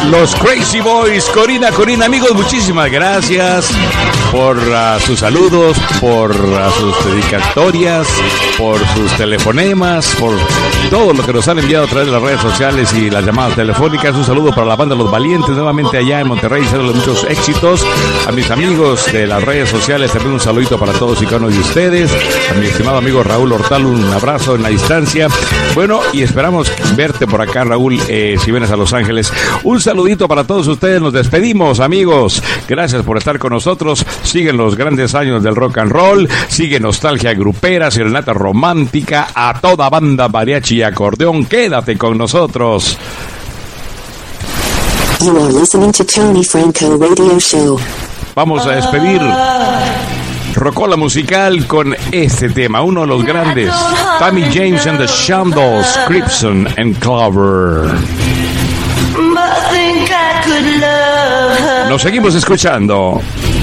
Los Crazy Boys, Corina, amigos, muchísimas gracias por sus saludos, por sus dedicatorias, por sus telefonemas, por todo lo que nos han enviado a través de las redes sociales y las llamadas telefónicas. Un saludo para la banda Los Valientes, nuevamente allá en Monterrey, deseándoles muchos éxitos. A mis amigos de las redes sociales, también un saludito para todos y cada uno de ustedes. A mi estimado amigo Raúl Hortal, un abrazo en la distancia. Bueno, y esperamos verte por acá, Raúl, si vienes a Los Ángeles. Un saludito para todos ustedes, nos despedimos, amigos. Gracias por estar con nosotros. Siguen los grandes años del rock and roll, sigue nostalgia grupera, serenata romántica, a toda banda, mariachi y acordeón. Quédate con nosotros. You are listening to Tony Franco Radio Show. Vamos a despedir Rocola Musical con este tema, uno de los grandes, Tammy James and the Shambles, Crimson and Clover. Nos seguimos escuchando.